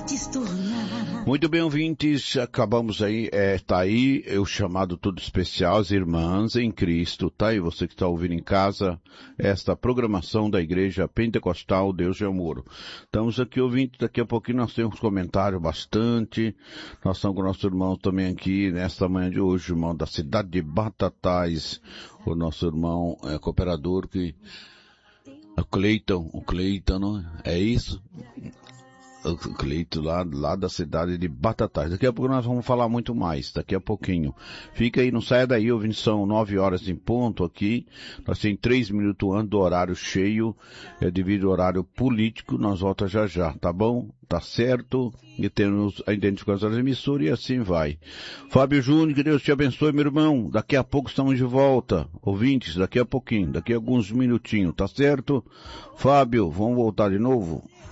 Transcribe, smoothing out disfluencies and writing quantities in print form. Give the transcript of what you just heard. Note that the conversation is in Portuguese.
Muito bem, ouvintes, acabamos aí, tá aí o chamado todo especial, as irmãs em Cristo, tá aí você que está ouvindo em casa, esta programação da Igreja Pentecostal Deus é Amor. Estamos aqui, ouvintes, daqui a pouquinho nós temos comentário bastante, nós estamos com o nosso irmão também aqui, nesta manhã de hoje, irmão da cidade de Batatais, o nosso irmão cooperador que, o Cleiton, não é isso? O Cleito lá da cidade de Batatais. Daqui a pouco nós vamos falar muito mais, daqui a pouquinho. Fica aí, não saia daí, ouvindo, são 9 horas em ponto aqui. Nós temos 3 minutos antes do horário cheio, devido ao horário político, nós voltamos já, tá bom? Tá certo? E temos a identificação da emissora e assim vai. Fábio Júnior, que Deus te abençoe, meu irmão. Daqui a pouco estamos de volta. Ouvintes, daqui a pouquinho, daqui a alguns minutinhos, tá certo? Fábio, vamos voltar de novo?